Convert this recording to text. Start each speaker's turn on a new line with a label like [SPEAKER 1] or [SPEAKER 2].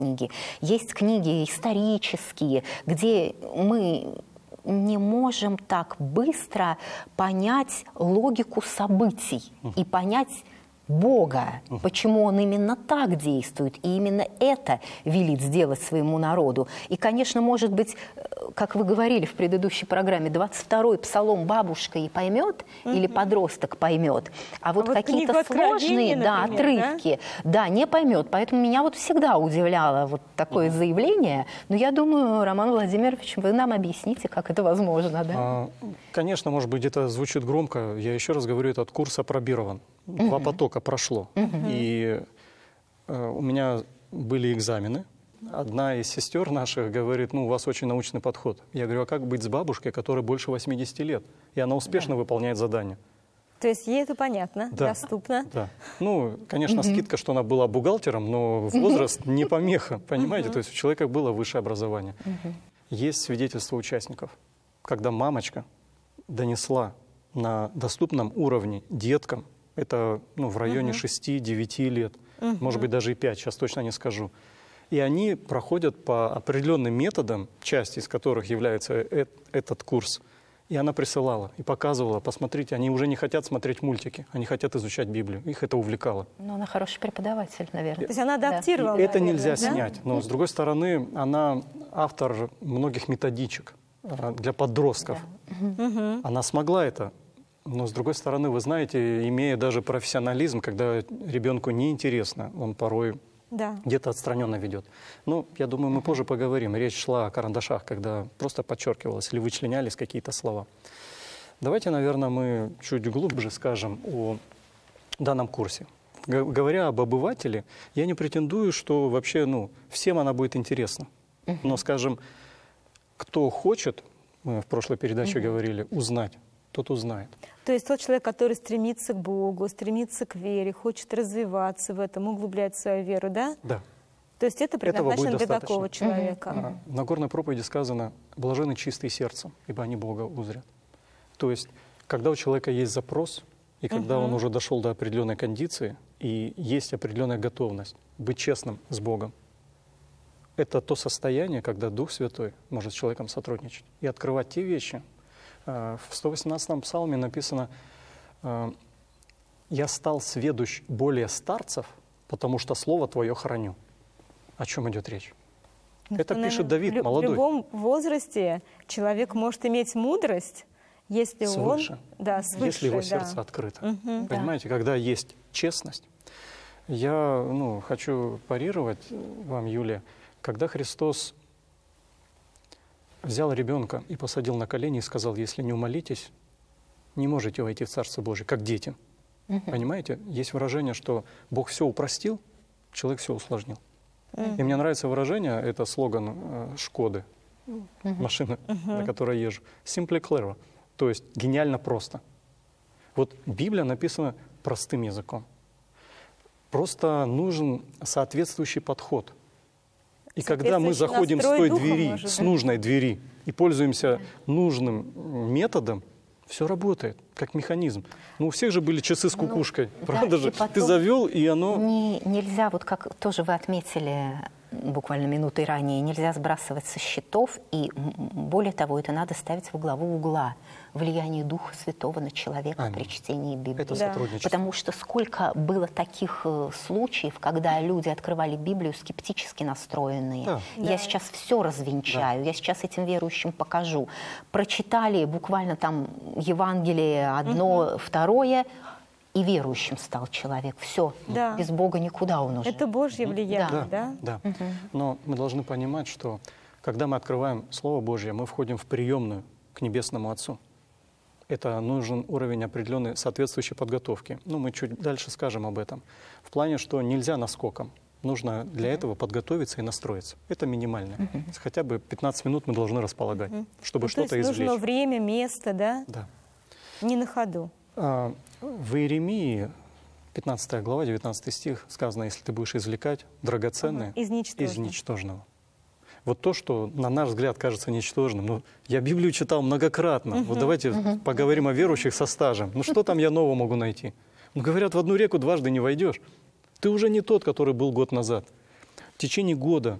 [SPEAKER 1] книги. Есть книги исторические, где мы не можем так быстро понять логику событий и понять Бога, почему Он именно так действует, и именно это велит сделать своему народу. И, конечно, может быть, как вы говорили в предыдущей программе, 22-й псалом бабушка и поймет, или подросток поймет, а вот какие-то сложные, например, отрывки, не поймет. Поэтому меня вот всегда удивляло вот такое заявление. Но я думаю, Роман Владимирович, вы нам объясните, как это возможно, да?
[SPEAKER 2] Конечно, может быть, это звучит громко. Я еще раз говорю, этот курс опробирован. 2 потока прошло. И у меня были экзамены. Одна из сестер наших говорит, у вас очень научный подход. Я говорю, а как быть с бабушкой, которой больше 80 лет? И она успешно выполняет задание.
[SPEAKER 3] То есть ей это понятно, доступно?
[SPEAKER 2] Да. Конечно, скидка, что она была бухгалтером, но возраст не помеха, понимаете? То есть у человека было высшее образование. Есть свидетельства участников, когда мамочка донесла на доступном уровне деткам, это в районе 6-9 лет, может быть, даже и 5, сейчас точно не скажу. И они проходят по определенным методам, часть из которых является этот курс. И она присылала и показывала, посмотрите, они уже не хотят смотреть мультики, они хотят изучать Библию. Их это увлекало.
[SPEAKER 1] Но она хороший преподаватель, наверное.
[SPEAKER 3] То есть она адаптировала.
[SPEAKER 2] Это нельзя снять. Но, с другой стороны, она автор многих методичек для подростков. Она смогла это. Но, с другой стороны, вы знаете, имея даже профессионализм, когда ребенку неинтересно, он порой где-то отстраненно ведет. Я думаю, мы позже поговорим. Речь шла о карандашах, когда просто подчеркивалось или вычленялись какие-то слова. Давайте, наверное, мы чуть глубже скажем о данном курсе. Говоря об обывателе, я не претендую, что вообще всем она будет интересна. Но, скажем, кто хочет, мы в прошлой передаче говорили, узнать, тот узнает.
[SPEAKER 3] То есть тот человек, который стремится к Богу, стремится к вере, хочет развиваться в этом, углублять свою веру, да?
[SPEAKER 2] Да.
[SPEAKER 3] То есть это предназначено для такого человека.
[SPEAKER 2] На Нагорной проповеди сказано, блаженны чистые сердцем, ибо они Бога узрят. То есть, когда у человека есть запрос, и когда он уже дошел до определенной кондиции, и есть определенная готовность быть честным с Богом, это то состояние, когда Дух Святой может с человеком сотрудничать и открывать те вещи. В 118-м псалме написано, «Я стал сведущ более старцев, потому что Слово Твое храню». О чем идет речь? Это пишет Давид, молодой.
[SPEAKER 3] В любом возрасте человек может иметь мудрость, если
[SPEAKER 2] свыше.
[SPEAKER 3] свыше,
[SPEAKER 2] если его сердце открыто. Понимаете, когда есть честность. Я хочу парировать вам, Юлия, когда Христос взял ребенка и посадил на колени и сказал, если не умолитесь, не можете войти в Царство Божие, как дети. Понимаете? Есть выражение, что Бог все упростил, человек все усложнил. И мне нравится выражение, это слоган Шкоды, машины, на которой я езжу. Simply clever, то есть гениально просто. Вот Библия написана простым языком. Просто нужен соответствующий подход. И когда мы заходим с той двери, с нужной двери, и пользуемся нужным методом, все работает, как механизм. У всех же были часы с кукушкой, правда же? Ты завел, и оно...
[SPEAKER 1] Нельзя, вот как тоже вы отметили буквально минутой ранее, нельзя сбрасывать со счетов, и более того, это надо ставить во главу угла. Влияние Духа Святого на человека при чтении Библии.
[SPEAKER 2] Это сотрудничество.
[SPEAKER 1] Потому что сколько было таких случаев, когда люди открывали Библию скептически настроенные. Я сейчас все развенчаю, я сейчас этим верующим покажу. Прочитали буквально там Евангелие одно, второе, и верующим стал человек. Все, без Бога никуда он уже.
[SPEAKER 3] Это Божье влияние,
[SPEAKER 2] да? Но мы должны понимать, что когда мы открываем Слово Божье, мы входим в приемную к Небесному Отцу. Это нужен уровень определенной соответствующей подготовки. Мы чуть дальше скажем об этом. В плане, что нельзя наскоком. Нужно для этого подготовиться и настроиться. Это минимально. Хотя бы 15 минут мы должны располагать, чтобы что-то извлечь.
[SPEAKER 3] Нужно время, место, да?
[SPEAKER 2] Да.
[SPEAKER 3] Не на ходу.
[SPEAKER 2] В Иеремии, 15 глава, 19 стих, сказано, если ты будешь извлекать драгоценное из ничтожного. Вот то, что на наш взгляд кажется ничтожным. Ну, я Библию читал многократно. Вот давайте поговорим о верующих со стажем. Ну что там я нового могу найти? Ну, говорят, в одну реку дважды не войдешь. Ты уже не тот, который был год назад. течение года